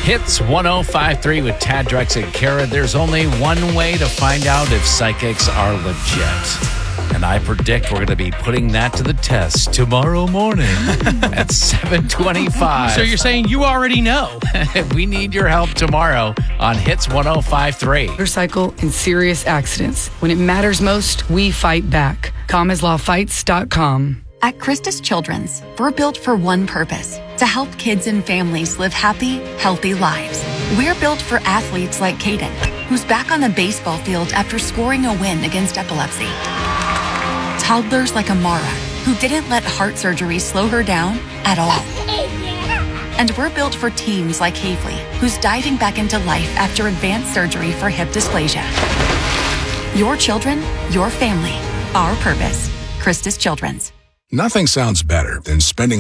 Hits 105.3 with Tad, Drex, and Kara. There's only one way to find out if psychics are legit. And I predict we're going to be putting that to the test tomorrow morning at 7:25. So you're saying you already know? We need your help tomorrow on Hits 105.3. Motorcycle and serious accidents. When it matters most, we fight back. CommonLawFights.com. At Christus Children's, we're built for one purpose: to help kids and families live happy, healthy lives. We're built for athletes like Caden, who's back on the baseball field after scoring a win against epilepsy. Toddlers like Amara, who didn't let heart surgery slow her down at all. And we're built for teams like Havely, who's diving back into life after advanced surgery for hip dysplasia. Your children, your family, our purpose. Christus Children's. Nothing sounds better than spending